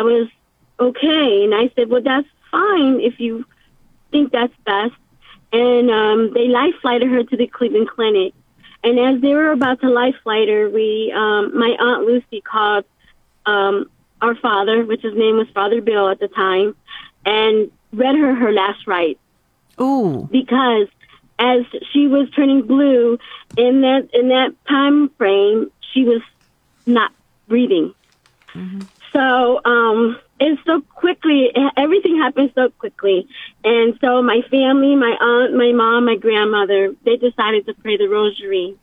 was okay. And I said, well, that's fine if you think that's best. And they life flighted her to the Cleveland Clinic. And as they were about to life flight her, my Aunt Lucy called our father, which his name was Father Bill at the time, and read her last rites. Ooh. Because as she was turning blue in that time frame, she was not breathing. Mm-hmm. So and so quickly, everything happened so quickly. And so my family, my aunt, my mom, my grandmother, they decided to pray the rosary.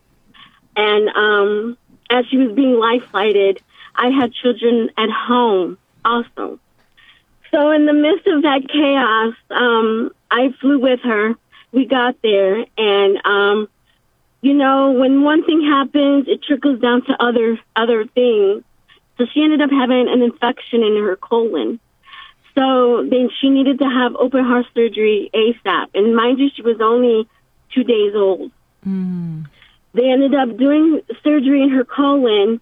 And as she was being life flighted, I had children at home also. So in the midst of that chaos, I flew with her. We got there. And, when one thing happens, it trickles down to other things. So she ended up having an infection in her colon. So then she needed to have open heart surgery ASAP. And mind you, she was only 2 days old. Mm. They ended up doing surgery in her colon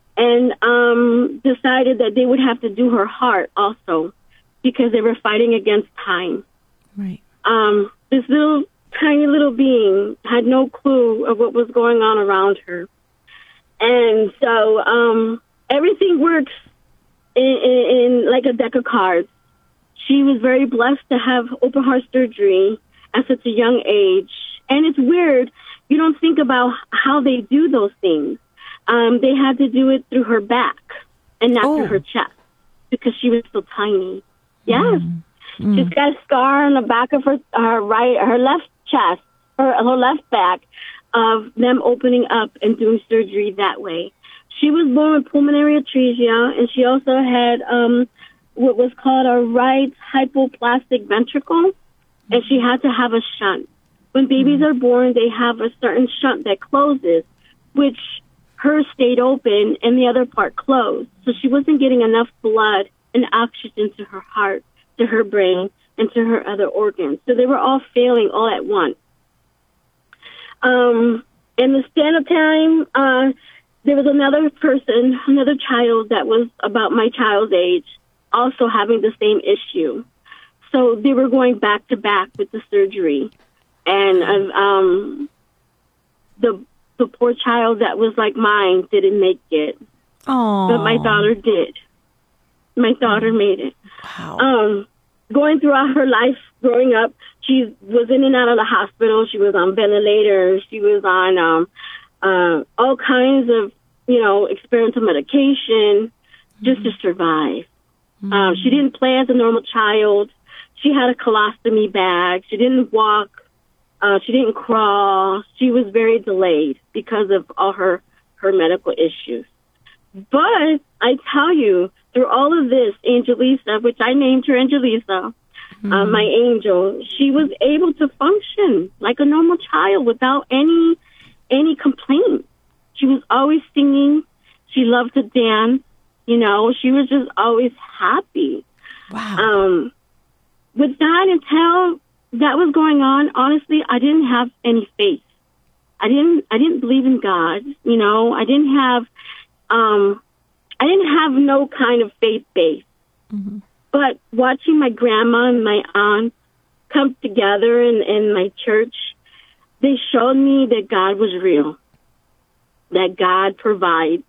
and decided that they would have to do her heart also because they were fighting against time. Right. This tiny little being had no clue of what was going on around her. And so everything works in like a deck of cards. She was very blessed to have open heart surgery at such a young age. And it's weird. You don't think about how they do those things. They had to do it through her back and not through her chest because she was so tiny. Yes. Mm. She's got a scar on the back of her left chest, her left back, of them opening up and doing surgery that way. She was born with pulmonary atresia, and she also had what was called a right hypoplastic ventricle, and she had to have a shunt. When babies are born, they have a certain shunt that closes, which hers stayed open and the other part closed. So she wasn't getting enough blood and oxygen to her heart, to her brain, and to her other organs. So they were all failing all at once. In the span of time, there was another child that was about my child's age, also having the same issue. So they were going back to back with the surgery. And the poor child that was like mine didn't make it. Oh. But my daughter did. My daughter made it. Wow. Going throughout her life, growing up, she was in and out of the hospital. She was on ventilators. She was on all kinds of, experimental medication just to survive. She didn't play as a normal child. She had a colostomy bag. She didn't walk. She didn't crawl. She was very delayed because of all her medical issues. But I tell you, through all of this, Angelisa, which I named her Angelisa, my angel, she was able to function like a normal child without any complaint. She was always singing. She loved to dance. She was just always happy. Wow. With that, until that was going on, honestly, I didn't have any faith. I didn't believe in God. I didn't have no kind of faith base. Mm-hmm. But watching my grandma and my aunt come together in my church, they showed me that God was real, that God provides,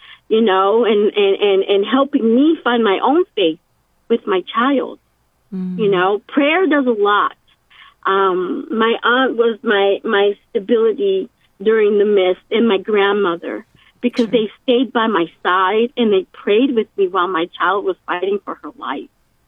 and helping me find my own faith with my child. Mm-hmm. Prayer does a lot. My aunt was my stability during the mist, and my grandmother, because they stayed by my side and they prayed with me while my child was fighting for her life.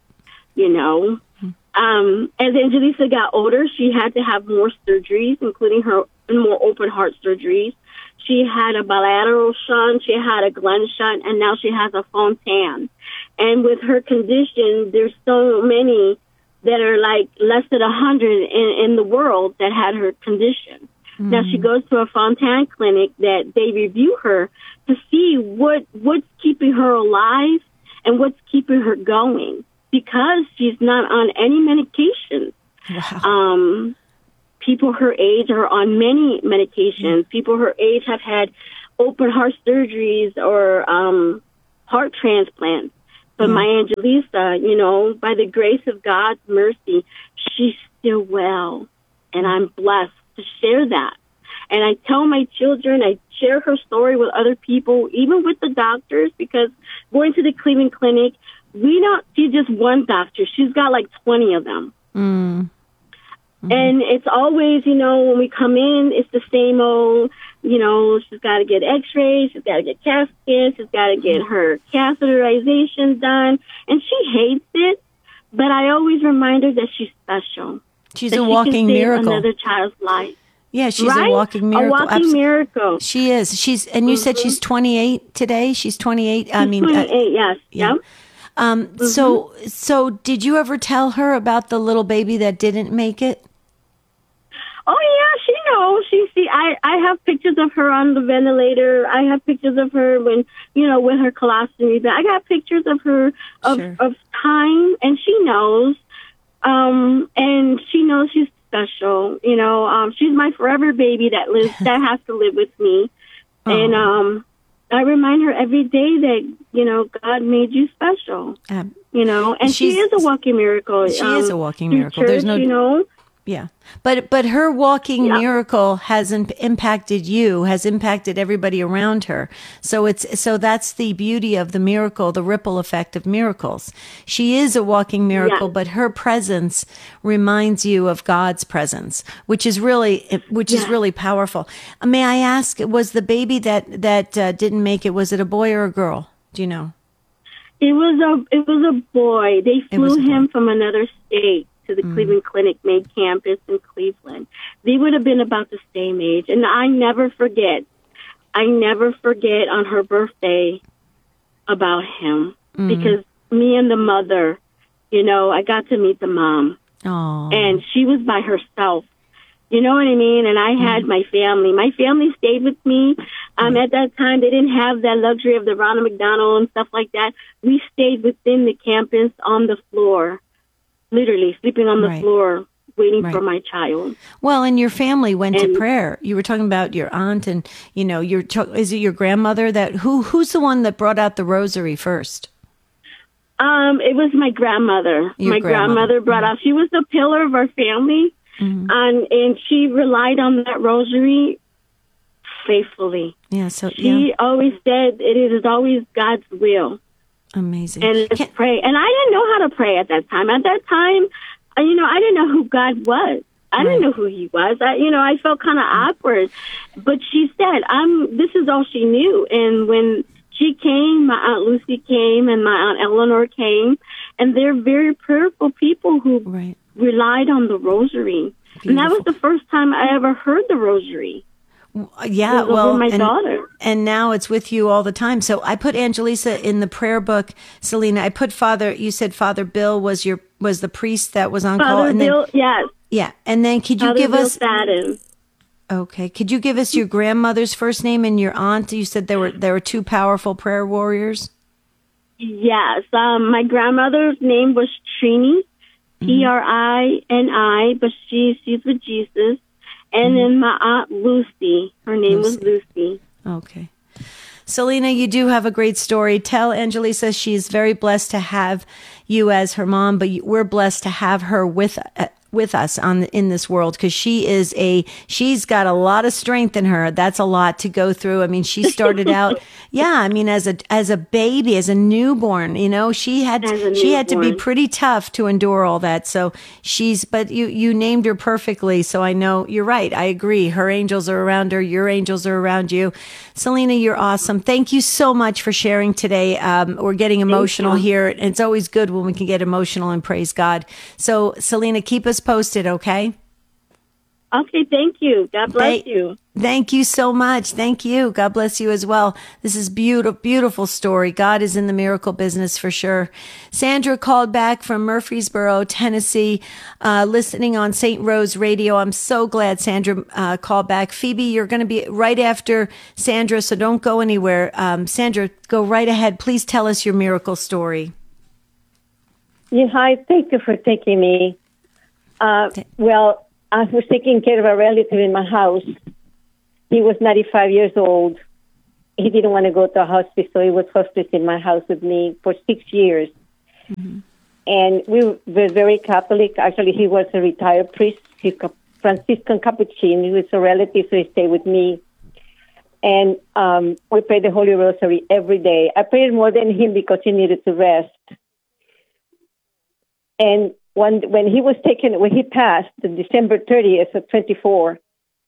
As Angelisa got older, she had to have more surgeries, including her more open heart surgeries. She had a bilateral shunt, she had a Glenn shunt, and now she has a Fontan. And with her condition, there's so many that are like less than 100 in the world that had her condition. Mm-hmm. Now she goes to a Fontan clinic that they review her to see what's keeping her alive and what's keeping her going, because she's not on any medication. Wow. People her age are on many medications. People her age have had open heart surgeries or heart transplants. But my Angelisa, by the grace of God's mercy, she's still well. And I'm blessed to share that. And I tell my children, I share her story with other people, even with the doctors, because going to the Cleveland Clinic, we don't see just one doctor. She's got like 20 of them. Mm. Mm-hmm. And it's always, when we come in, it's the same old, she's got to get x-rays, she's got to get CAT scans, she's got to get her catheterization done. And she hates it, but I always remind her that she's special. She's a walking miracle. Another child's life. Yeah, she's a walking miracle. A walking miracle. She is. And you said she's 28 today? She's 28? She's 28, yes. Yeah. So did you ever tell her about the little baby that didn't make it? Oh, yeah, she knows. I have pictures of her on the ventilator. I have pictures of her when, with her colostomy. But I got pictures of her of time, and she knows. And she knows she's special. She's my forever baby that has to live with me. Oh. And I remind her every day that, God made you special. And she is a walking miracle. She is a walking miracle. Church, There's no... Yeah. But her walking miracle hasn't impacted you, has impacted everybody around her. So that's the beauty of the miracle, the ripple effect of miracles. She is a walking miracle, but her presence reminds you of God's presence, which is really powerful. May I ask, was the baby that didn't make it, was it a boy or a girl? Do you know? It was a boy. They flew him from another state to the Cleveland Clinic main campus in Cleveland. They would have been about the same age. And I never forget on her birthday about him because me and the mother, I got to meet the mom. Aww. And she was by herself. You know what I mean? And I had my family. My family stayed with me. At that time, they didn't have that luxury of the Ronald McDonald and stuff like that. We stayed within the campus on the floor. Literally sleeping on the floor, waiting for my child. Well, and your family went to prayer. You were talking about your aunt, and is it your grandmother who's the one that brought out the rosary first? It was my grandmother. My grandmother brought out. She was the pillar of our family, and she relied on that rosary faithfully. Yeah. So she always said it is always God's will. Amazing. And let's pray. And I didn't know how to pray at that time. At that time, I didn't know who God was. I didn't know who he was. I felt kind of awkward. But she said, this is all she knew. And when she came, my Aunt Lucy came and my Aunt Eleanor came. And they're very prayerful people who relied on the rosary. Beautiful. And that was the first time I ever heard the rosary. Yeah, my daughter. And now it's with you all the time. So I put Angelisa in the prayer book, Selena. I put you said Father Bill was the priest that was on call. Father Bill, yes. Yeah. And then could you give us Sadin. Okay. Could you give us your grandmother's first name and your aunt? You said there were two powerful prayer warriors. Yes. My grandmother's name was Trini, Trini, but she's with Jesus. And then my Aunt Lucy, her name was Lucy. Okay. Selena, you do have a great story. Tell Angelisa she's very blessed to have you as her mom, but we're blessed to have her with us in this world, because she's got a lot of strength in her. That's a lot to go through. I mean, she started out, as a baby, as a newborn, she had to be pretty tough to endure all that. So but you named her perfectly. So I know you're right. I agree. Her angels are around her. Your angels are around you. Selena, you're awesome. Thank you so much for sharing today. We're getting emotional here. And it's always good when we can get emotional and praise God. So Selena, keep us posted, okay? Okay, thank you. God bless you. Thank you so much. Thank you. God bless you as well. This is beautiful, beautiful story. God is in the miracle business for sure. Sandra called back from Murfreesboro, Tennessee, listening on St. Rose Radio. I'm so glad Sandra called back. Phoebe, you're going to be right after Sandra, so don't go anywhere. Sandra, go right ahead. Please tell us your miracle story. Yeah, hi. Thank you for taking me. Well, I was taking care of a relative in my house. He was 95 years old, he didn't want to go to the hospice, so he was hospitalized in my house with me for 6 years. Mm-hmm. And we were very Catholic. Actually, he was a retired priest. He's a Franciscan Capuchin. He was a relative, so he stayed with me. And we prayed the Holy Rosary every day. I prayed more than him because he needed to rest. And when he passed, December 30th of 24,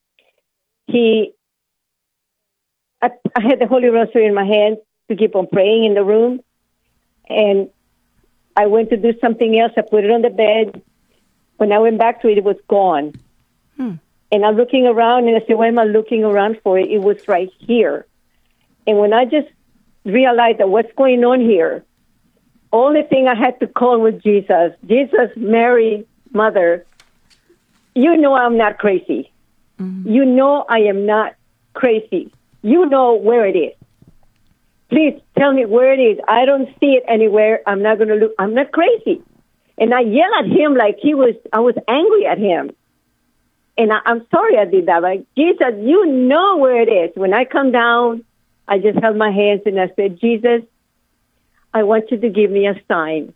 I had the Holy Rosary in my hand to keep on praying in the room. And I went to do something else. I put it on the bed. When I went back to it, it was gone. And I'm looking around, and I said, why am I looking around for it? It was right here. And when I just realized that what's going on here, only thing I had to call was Jesus. Jesus, Mary, Mother, you know I'm not crazy. Mm-hmm. You know I am not crazy. You know where it is. Please tell me where it is. I don't see it anywhere. I'm not going to look. I'm not crazy. And I yelled at him like I was angry at him. And I'm sorry I did that. Like, Jesus, you know where it is. When I come down, I just held my hands and I said, Jesus, I want you to give me a sign.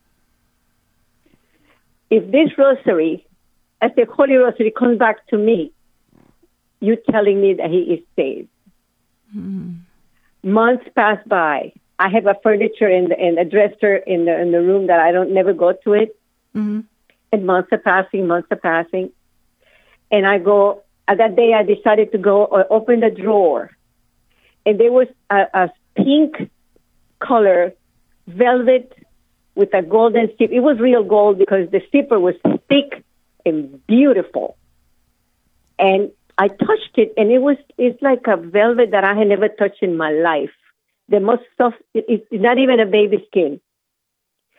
If this rosary, as the Holy Rosary, comes back to me, you telling me that he is saved. Mm-hmm. Months pass by. I have a furniture in a dresser in the room that I never go to it. Mm-hmm. And months are passing. And I go, that day I decided to go open the drawer. And there was a pink color velvet with a golden zip. It was real gold because the zipper was thick and beautiful. And I touched it, and it's like a velvet that I had never touched in my life. The most soft, it's not even a baby skin.